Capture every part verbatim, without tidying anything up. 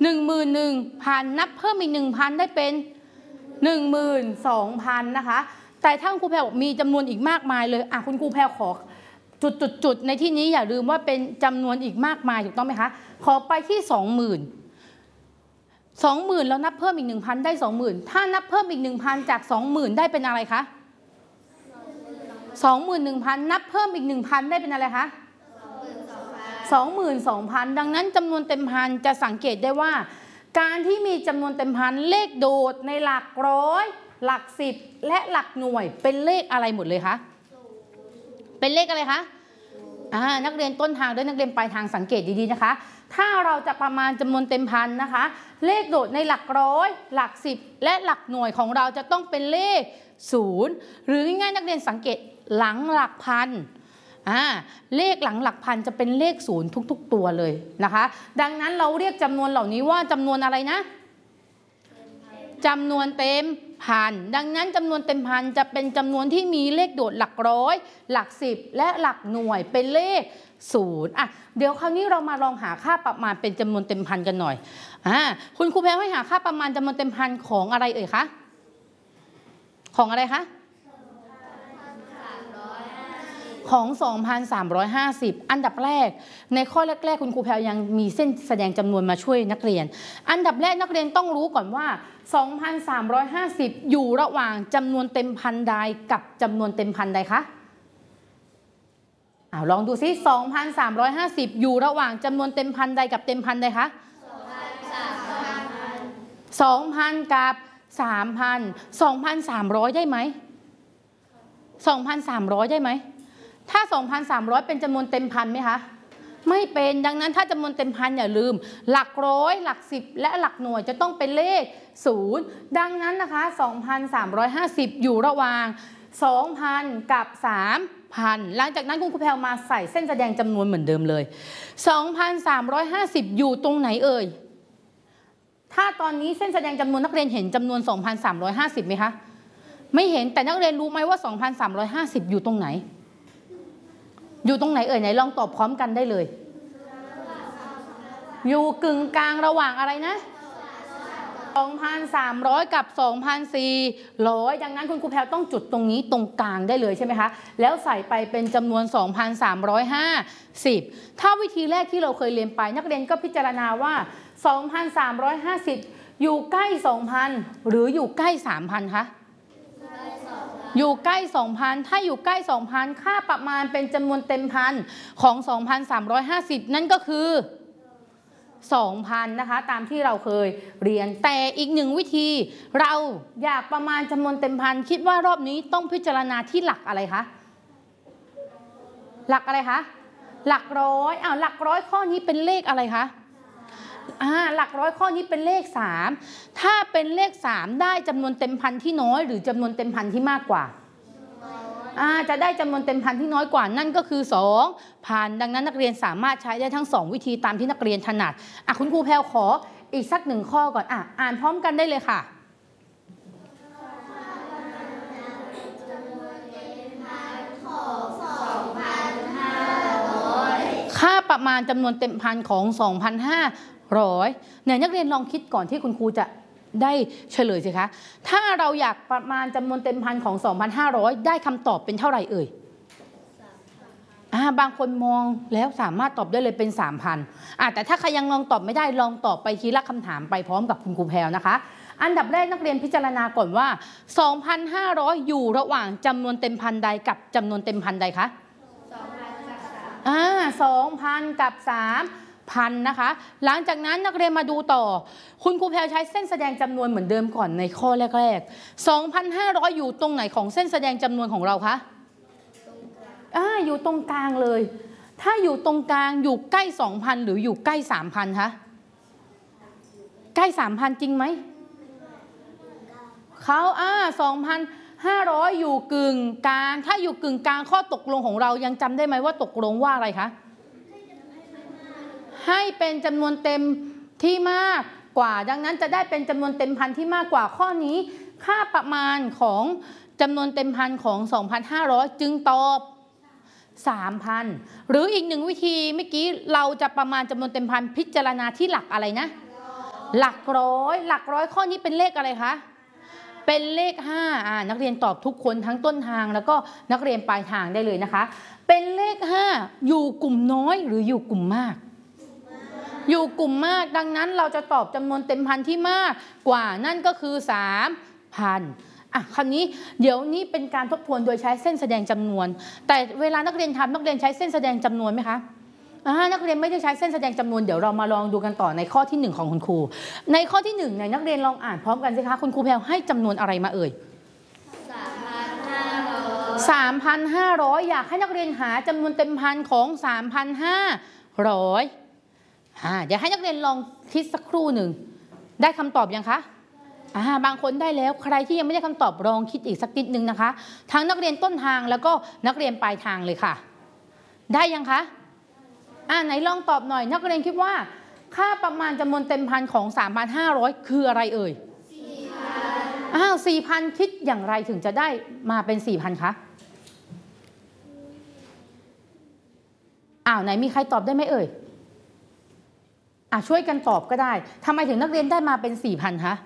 หนึ่งหมื่นหนึ่งพันนับเพิ่มอีกหนึ่งพันได้เป็นหนึ่งหมื่นสองพันนะคะแต่ถ้าคุณครูแพรมีจำนวนอีกมากมายเลยอ่ะคุณครูแพรขอจุดจุดจุดในที่นี้อย่าลืมว่าเป็นจำนวนอีกมากมายถูกต้องไหมคะขอไปที่สองหมื่นสองหมื่นแล้วนับเพิ่มอีกหนึ่งพันได้สองหมื่นถ้านับเพิ่มอีกหนึ่งพันจากสองหมื่นได้เป็นอะไรคะสองหมื่นหนึ่งพันนับเพิ่มอีกหนึ่งพันได้เป็นอะไรคะสองหมื่นสองพันดังนั้นจำนวนเต็มพันจะสังเกตได้ว่าการที่มีจำนวนเต็มพันเลขโดดในหลักร้อยหลักสิบและหลักหน่วยเป็นเลขอะไรหมดเลยคะเป็นเลขอะไรคะอ่านักเรียนต้นทางด้วยนักเรียนปลายทางสังเกตดีๆนะคะถ้าเราจะประมาณจำนวนเต็มพันนะคะเลขโดดในหลักร้อยหลักสิบและหลักหน่วยของเราจะต้องเป็นเลขศูนย์หรือง่ายๆนักเรียนสังเกตหลังหลักพันอ่าเลขหลังหลักพันจะเป็นเลขศูนย์ทุกๆตัวเลยนะคะดังนั้นเราเรียกจำนวนเหล่านี้ว่าจำนวนอะไรนะจำนวนเต็มพันดังนั้นจำนวนเต็มพันจะเป็นจำนวนที่มีเลขโดดหลักร้อยหลักสิบและหลักหน่วยเป็นเลขศูนย์อ่ะเดี๋ยวคราวนี้เรามาลองหาค่าประมาณเป็นจำนวนเต็มพันกันหน่อยอ่าคุณครูแพรให้หาค่าประมาณจำนวนเต็มพันของอะไรเอ่ยคะของอะไรคะของ สองพันสามร้อยห้าสิบ อันดับแรกในข้อแรกๆคุณครูแพรยังมีเส้นแสดงจำนวนมาช่วยนักเรียนอันดับแรกนักเรียนต้องรู้ก่อนว่า สองพันสามร้อยห้าสิบ อยู่ระหว่างจำนวนเต็มพันใดกับจำนวนเต็มพันใดคะอ้าวลองดูซิ สองพันสามร้อยห้าสิบ อยู่ระหว่างจำนวนเต็มพันใดกับเต็มพันใดคะสองพันกับ สามพัน สองพันสามร้อยได้ไหมสองพันสามร้อยได้ไหมถ้า สองพันสามร้อย เป็นจำนวนเต็มพันไหมคะไม่เป็นดังนั้นถ้าจำนวนเต็มพันอย่าลืมหลักร้อยหลักสิบและหลักหน่วยจะต้องเป็นเลขศูนย์ดังนั้นนะคะ สองพันสามร้อยห้าสิบ อยู่ระหว่าง สองพัน กับ สามพัน หลังจากนั้นคุณครูแพรมาใส่เส้นแสดงจำนวนเหมือนเดิมเลย สองพันสามร้อยห้าสิบ อยู่ตรงไหนเอ่ยถ้าตอนนี้เส้นแสดงจำนวนนักเรียนเห็นจำนวน สองพันสามร้อยห้าสิบ ไหมคะไม่เห็นแต่นักเรียนรู้ไหมว่า สองพันสามร้อยห้าสิบ อยู่ตรงไหนอยู่ตรงไหนเอ่ยไหนลองตอบพร้อมกันได้เลยอยู่กึ่งกลางระหว่างอะไรนะ สองพันสามร้อย กับ สองพันสี่ร้อย ดังนั้นคุณครูแพรต้องจุดตรงนี้ตรงกลางได้เลยใช่ไหมคะแล้วใส่ไปเป็นจำนวน สองพันสามร้อยห้าสิบ ถ้าวิธีแรกที่เราเคยเรียนไปนักเรียนก็พิจารณาว่า สองพันสามร้อยห้าสิบ อยู่ใกล้ สองพัน หรืออยู่ใกล้ สามพัน คะอยู่ใกล้ สองพัน ถ้าอยู่ใกล้ สองพัน ค่าประมาณเป็นจำนวนเต็มพันของ สองพันสามร้อยห้าสิบ นั่นก็คือ สองพัน นะคะตามที่เราเคยเรียนแต่อีกหนึ่งวิธีเราอยากประมาณจำนวนเต็มพันคิดว่ารอบนี้ต้องพิจารณาที่หลักอะไรคะหลักอะไรคะหลักร้อยอ้าวหลักร้อยข้อนี้เป็นเลขอะไรคะอ่าหลักร้อยข้อนี้เป็นเลขสามถ้าเป็นเลขสามได้จำนวนเต็มพันที่น้อยหรือจำนวนเต็มพันที่มากกว่าอ่าจะได้จำนวนเต็มพันที่น้อยกว่านั่นก็คือ สองพัน ดังนั้นนักเรียนสามารถใช้ได้ทั้งสองวิธีตามที่นักเรียนถนัดอ่ะคุณครูแพรวขออีกสักหนึ่งข้อก่อนอ่ะอ่านพร้อมกันได้เลยค่ะค่าประมาณจำนวนเต็มพันของ สองพันห้าร้อย เนี่ยนักเรียนลองคิดก่อนที่คุณครูจะได้เฉลยสิคะถ้าเราอยากประมาณจำนวนเต็มพันของ สองพันห้าร้อย ได้คำตอบเป็นเท่าไหร่เอ่ยอ่าบางคนมองแล้วสามารถตอบได้เลยเป็น สามพัน อ่าแต่ถ้าใครยังลองตอบไม่ได้ลองตอบไปทีละคำถามไปพร้อมกับคุณครูแพรวนะคะอันดับแรกนักเรียนพิจารณาก่อนว่า สองพันห้าร้อย อยู่ระหว่างจำนวนเต็มพันใดกับจำนวนเต็มพันใดคะอ่า สองพัน กับ สามพัน นะคะหลังจากนั้นนักเรียนมาดูต่อคุณครูแพรใช้เส้นแสดงจำนวนเหมือนเดิมก่อนในข้อแรกๆ สองพันห้าร้อย อยู่ตรงไหนของเส้นแสดงจำนวนของเราคะอ่าอยู่ตรงกลางเลยถ้าอยู่ตรงกลางอยู่ใกล้ สองพัน หรืออยู่ใกล้ สามพัน คะใกล้ สามพัน จริงไหมเขาอ่า สองพันห้าร้อย อยู่กึ่งกลางถ้าอยู่กึ่งกลางข้อตกลงของเรายังจำได้ไหมว่าตกลงว่าอะไรคะให้เป็นจำนวนเต็มที่มากกว่าดังนั้นจะได้เป็นจำนวนเต็มพันที่มากกว่าข้อนี้ค่าประมาณของจำนวนเต็มพันของ สองพันห้าร้อย จึงตอบ สามพัน หรืออีกหนึ่งวิธีเมื่อกี้เราจะประมาณจำนวนเต็มพันพิจารณาที่หลักอะไรนะหลักร้อยหลักร้อยข้อนี้เป็นเลขอะไรคะเป็นเลขห้าอ่านักเรียนตอบทุกคนทั้งต้นทางแล้วก็นักเรียนปลายทางได้เลยนะคะเป็นเลขห้าอยู่กลุ่มน้อยหรืออยู่กลุ่มมากอยู่กลุ่มมากดังนั้นเราจะตอบจำนวนเต็มพันที่มากกว่านั่นก็คือ สามพัน อ่ะคำนี้เดี๋ยวนี้เป็นการทบทวนโดยใช้เส้นแสดงจำนวนแต่เวลานักเรียนทำนักเรียนใช้เส้นแสดงจำนวนไหมคะนักเรียนไม่ได้ใช้เส้นแสดงจำนวนเดี๋ยวเรามาลองดูกันต่อในข้อที่หนึ่งของคุณครูในข้อที่หนึ่งในนักเรียนลองอ่านพร้อมกันสิคะคุณครูแพรวให้จำนวนอะไรมาเอ่ยสามพันห้าร้อยอยากให้นักเรียนหาจำนวนเต็มพันของ สามพันห้าร้อย อ่าเดี๋ยวให้นักเรียนลองคิดสักครู่หนึ่งได้คำตอบยังคะอ่าบางคนได้แล้วใครที่ยังไม่ได้คำตอบลองคิดอีกสักนิดนึงนะคะทั้งนักเรียนต้นทางแล้วก็นักเรียนปลายทางเลยค่ะได้ยังคะอ่าไหนลองตอบหน่อยนักเรียนคิดว่าค่าประมาณจำนวนเต็มพันของ สามพันห้าร้อย คืออะไรเอ่ย สี่พัน อ้าว สี่พัน คิดอย่างไรถึงจะได้มาเป็น สี่พัน คะอ้าวไหนมีใครตอบได้ไหมเอ่ยอ่ะช่วยกันตอบก็ได้ทำไมถึงนักเรียนได้มาเป็น สี่พัน คะ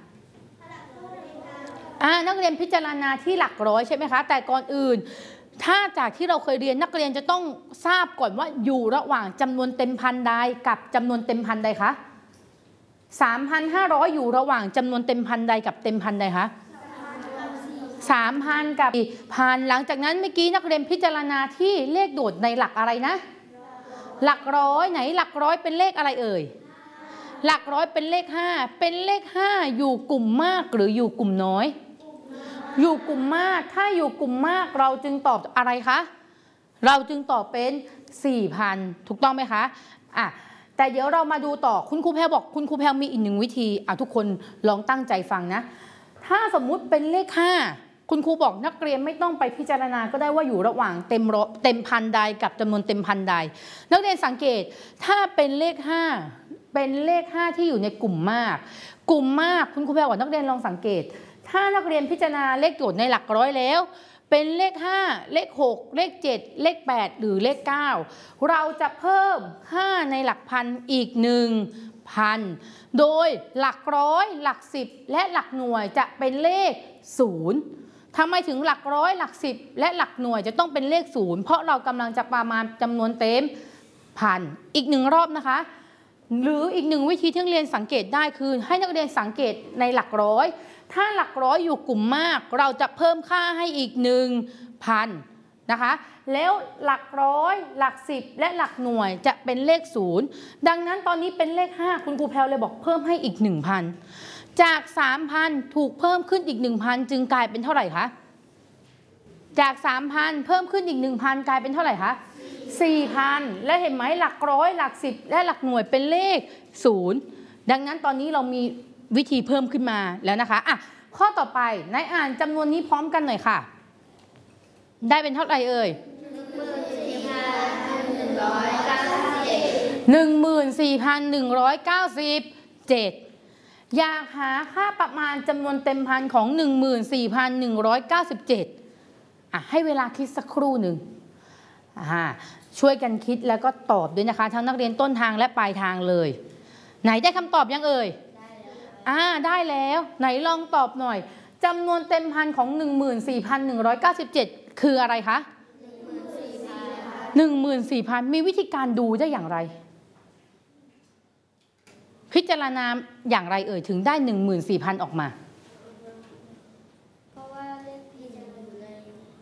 อ่านักเรียนพิจารณาที่หลักร้อยใช่ไหมคะแต่ก่อนอื่นถ้าจากที่เราเคยเรียนนักเรียนจะต้องทราบก่อนว่าอยู่ระหว่างจำนวนเต็มพันใดกับจำนวนเต็มพันใดคะ สามพันห้าร้อย อยู่ระหว่างจำนวนเต็มพันใดกับเต็มพันใดคะ สามพัน กับพันหลังจากนั้นเมื่อกี้นักเรียนพิจารณาที่เลขโดดในหลักอะไรนะหลักร้อยไหนหลักร้อยเป็นเลขอะไรเอ่ยหลักร้อยเป็นเลขห้าเป็นเลขห้าอยู่กลุ่มมากหรืออยู่กลุ่มน้อยอยู่กลุ่มมากถ้าอยู่กลุ่มมากเราจึงตอบอะไรคะเราจึงตอบเป็น สี่พัน ถูกต้องไหมคะอ่ะแต่เดี๋ยวเรามาดูต่อคุณครูแพรบอกคุณครูแพรมีอีกหนึ่งวิธีอ่ะทุกคนลองตั้งใจฟังนะถ้าสมมุติเป็นเลขห้าคุณครูบอกนักเรียนไม่ต้องไปพิจารณาก็ได้ว่าอยู่ระหว่างเต็มเต็มพันใดกับจำนวนเต็มพันใดนักเรียนสังเกตถ้าเป็นเลขห้าเป็นเลขห้าที่อยู่ในกลุ่มมากกลุ่มมากคุณครูแพรบอกนักเรียนลองสังเกตถ้านักเรียนพิจารณาเลขโจทย์ในหลักร้อยแล้วเป็นเลขห้าเลขหกเลขเจ็ดเลขแปดหรือเลขเก้าเราจะเพิ่มห้าในหลักพันอีกหนึ่งพันโดยหลักร้อยหลักสิบและหลักหน่วยจะเป็นเลขศูนย์ทำไมถึงหลักร้อยหลักสิบและหลักหน่วยจะต้องเป็นเลขศูนย์เพราะเรากำลังจะประมาณจำนวนเต็มพันอีกหนึ่งรอบนะคะหรืออีกหนึ่งวิธีที่นักเรียนสังเกตได้คือให้นักเรียนสังเกตในหลักร้อยถ้าหลักร้อยอยู่กลุ่มมากเราจะเพิ่มค่าให้อีกหนึ่งพันนะคะแล้วหลักร้อยหลักสิบและหลักหน่วยจะเป็นเลขศูนย์ดังนั้นตอนนี้เป็นเลขห้าคุณครูแพรวเลยบอกเพิ่มให้อีก หนึ่งพัน จาก สามพัน ถูกเพิ่มขึ้นอีก หนึ่งพัน จึงกลายเป็นเท่าไหร่คะจาก สามพัน เพิ่มขึ้นอีก หนึ่งพัน กลายเป็นเท่าไหร่คะ สี่พัน และเห็นไหมหลักร้อยหลักสิบและหลักหน่วยเป็นเลขศูนย์ดังนั้นตอนนี้เรามีวิธีเพิ่มขึ้นมาแล้วนะคะอ่ะข้อต่อไปนายอ่านจำนวนนี้พร้อมกันหน่อยค่ะได้เป็นเท่าไหร่เอ่ย หนึ่งหมื่นสี่พันหนึ่งร้อยเก้าสิบเจ็ด อยากหาค่าประมาณจำนวนเต็มพันของ หนึ่งหมื่นสี่พันหนึ่งร้อยเก้าสิบเจ็ด อ่ะให้เวลาคิดสักครู่หนึ่งอ่าช่วยกันคิดแล้วก็ตอบด้วยนะคะทั้งนักเรียนต้นทางและปลายทางเลยไหนได้คำตอบยังเอ่ยอ่าได้แล้วไหนลองตอบหน่อยจำนวนเต็มพันของ หนึ่งหมื่นสี่พันหนึ่งร้อยเก้าสิบเจ็ด คืออะไรคะ หนึ่งหมื่นสี่พัน มีวิธีการดูได้อย่างไรพิจารณาอย่างไรเอ่ยถึงได้ หนึ่งหมื่นสี่พัน ออกมาเพราะว่าเลขผิดอยู่ใน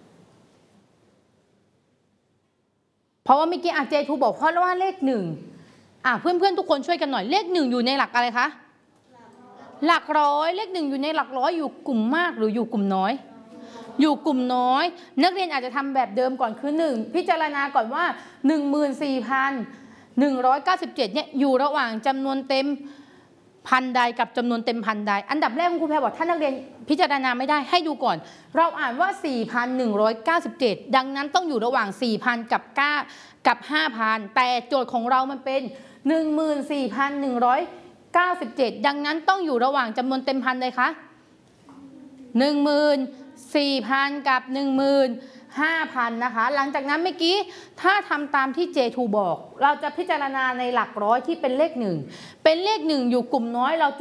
เพราะว่าเมื่อกี้อาเจทูบอกเพราะว่าเลขหนึ่งอ่ะเพื่อนๆทุกคนช่วยกันหน่อยเลขหนึ่งอยู่ในหลักอะไรคะหลักร้อยเลขหนึ่งอยู่ในหลักร้อยอยู่กลุ่มมากหรืออยู่กลุ่มน้อยอยู่กลุ่มน้อยนักเรียนอาจจะทำแบบเดิมก่อนคือหนึ่งพิจารณาก่อนว่า หนึ่งหมื่นสี่พันหนึ่งร้อยเก้าสิบเจ็ด เนี่ยอยู่ระหว่างจำนวนเต็มพันใดกับจำนวนเต็มพันใดอันดับแรกคุณครูแพรบอกถ้านักเรียนพิจารณาไม่ได้ให้ดูก่อนเราอ่านว่า สี่พันหนึ่งร้อยเก้าสิบเจ็ด ดังนั้นต้องอยู่ระหว่าง สี่พัน กับเก้ากับ ห้าพัน แต่โจทย์ของเรามันเป็น หนึ่งหมื่นสี่พันหนึ่งร้อยเก้าสิบเจ็ด ดังนั้นต้องอยู่ระหว่างจำนวนเต็มพันใดคะ หนึ่งหมื่นสี่พัน กับ หนึ่งหมื่นห้าพัน นะคะหลังจากนั้นเมื่อกี้ถ้าทำตามที่ เจ ทู บอกเราจะพิจารณาในหลักร้อยที่เป็นเลขหนึ่งเป็นเลขหนึ่งอยู่กลุ่มน้อยเรา